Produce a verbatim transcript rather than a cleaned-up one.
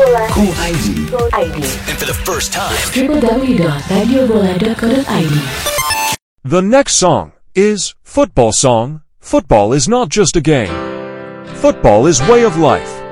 Cool I D. And for the first time, w w w dot radio bola dot co dot i d. The next song is Football Song. Football is not just a game. Football is way of life.